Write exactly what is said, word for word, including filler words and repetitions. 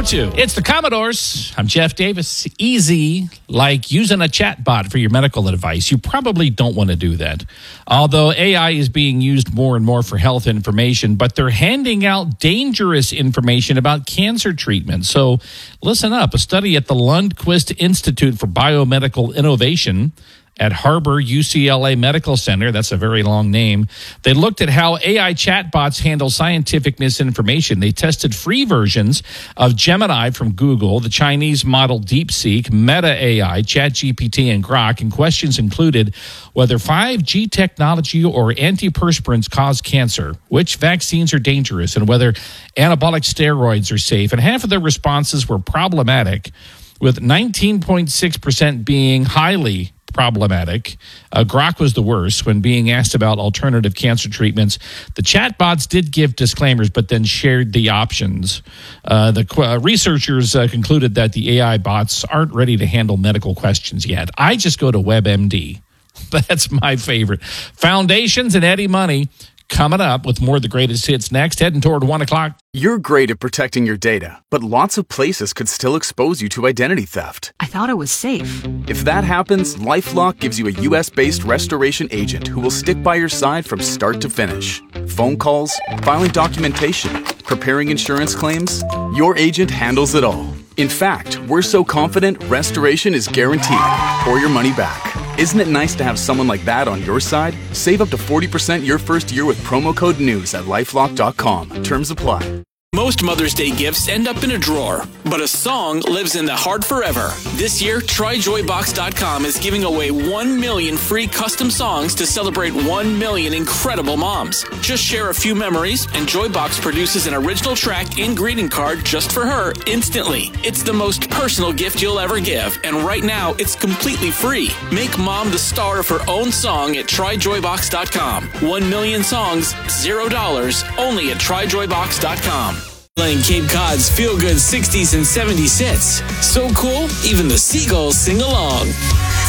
to. It's the Commodores. I'm Jeff Davis. Easy, like using a chat bot for your medical advice. You probably don't want to do that. Although A I is being used more and more for health information, but they're handing out dangerous information about cancer treatment. So listen up. A study at the Lundquist Institute for Biomedical Innovation at Harbor U C L A Medical Center, that's a very long name, they looked at how A I chatbots handle scientific misinformation. They tested free versions of Gemini from Google, the Chinese model DeepSeek, Meta A I, ChatGPT, and Grok, and questions included whether five G technology or antiperspirants cause cancer, which vaccines are dangerous, and whether anabolic steroids are safe. And half of the responses were problematic, with nineteen point six percent being highly problematic. Uh, Grok was the worst when being asked about alternative cancer treatments. The chatbots did give disclaimers, but then shared the options. Uh, the uh, researchers uh, concluded that the A I bots aren't ready to handle medical questions yet. I just go to WebMD. That's my favorite. Foundations and Eddie Money coming up with more of the greatest hits next, heading toward one o'clock. You're great at protecting your data, but lots of places could still expose you to identity theft. I thought it was safe. If that happens, LifeLock gives you a U S-based restoration agent who will stick by your side from start to finish. Phone calls, filing documentation, preparing insurance claims, your agent handles it all. In fact, we're so confident restoration is guaranteed or your money back. Isn't it nice to have someone like that on your side? Save up to forty percent your first year with promo code NEWS at lifelock dot com. Terms apply. Most Mother's Day gifts end up in a drawer, but a song lives in the heart forever. This year, Try Joy Box dot com is giving away one million free custom songs to celebrate one million incredible moms. Just share a few memories, and Joybox produces an original track and greeting card just for her instantly. It's the most personal gift you'll ever give, and right now, it's completely free. Make mom the star of her own song at Try Joy Box dot com. One million songs, zero dollars, only at Try Joy Box dot com. Playing Cape Cod's feel-good sixties and seventies hits. So cool, even the seagulls sing along.